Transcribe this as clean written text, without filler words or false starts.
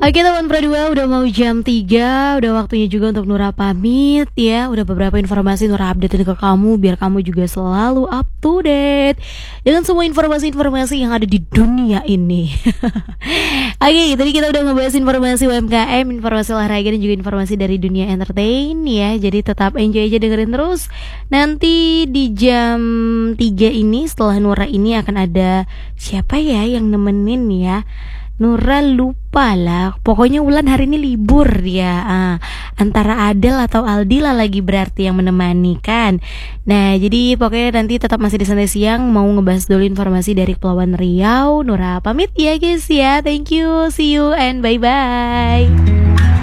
Oke teman Pro 2, udah mau jam 3, udah waktunya juga untuk Nura pamit ya. Udah beberapa informasi Nura update ke kamu biar kamu juga selalu up to date dengan semua informasi-informasi yang ada di dunia ini. Oke, tadi kita udah ngebahas informasi UMKM, informasi olahraga dan juga informasi dari dunia entertain ya. Jadi tetap enjoy aja, dengerin terus. Nanti di jam 3 ini setelah Nura ini akan ada siapa ya yang nemenin ya. Nura lupa lah. Pokoknya Wulan hari ini libur dia. Antara Adel atau Aldila lagi berarti yang menemani kan. Nah jadi pokoknya nanti tetap masih di Santai Siang. Mau ngebahas dulu informasi dari Kepulauan Riau. Nura pamit ya guys ya. Thank you, see you and bye bye.